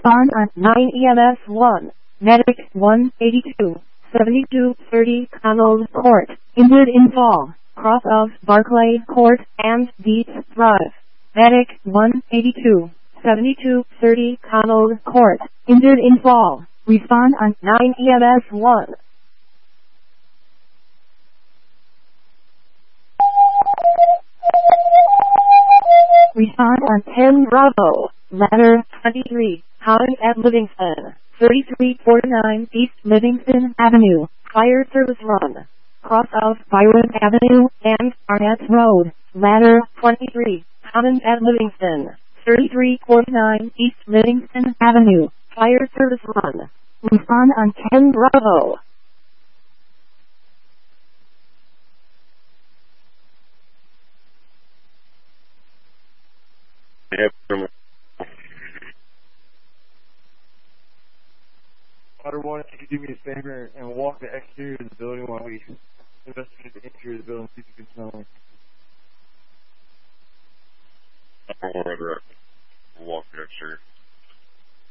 Respond on 9 EMS 1. Medic 182. 7230 Connell Court. Injured in fall. Cross of Barclay Court and Deep Drive. Medic 182. 7230 Connell Court. Injured in fall. Respond on 9 EMS 1. Respond on 10 Bravo. Ladder 23. Holland at Livingston. 3349 East Livingston Avenue. Fire service run. Cross of Byron Avenue and Arnett Road. Ladder 23. Holland at Livingston. 3349 East Livingston Avenue. Fire service run. Respond on 10 Bravo. Water 1, if you could do me a favor and walk the exterior of the building while we investigate the interior of the building, see if you can smell me. I'll walk the exterior.